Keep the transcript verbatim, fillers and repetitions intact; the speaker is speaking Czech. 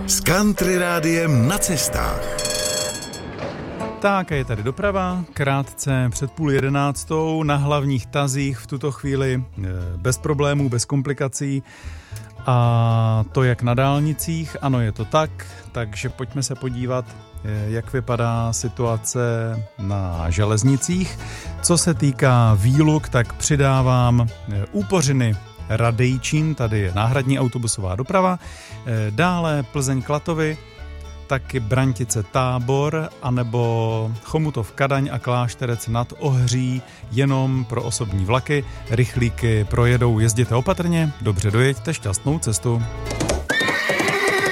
S Country Rádiem na cestách. Tak a je tady doprava, krátce před půl jedenáctou na hlavních tazích v tuto chvíli bez problémů, bez komplikací a to jak na dálnicích, ano je to tak, takže pojďme se podívat, jak vypadá situace na železnicích. Co se týká výluk, tak přidávám Úpořiny Radejčín, tady je náhradní autobusová doprava, dále Plzeň Klatovy, taky Brantice Tábor, anebo Chomutov Kadaň a Klášterec nad Ohří jenom pro osobní vlaky. Rychlíky projedou, jezděte opatrně, dobře dojeďte, šťastnou cestu.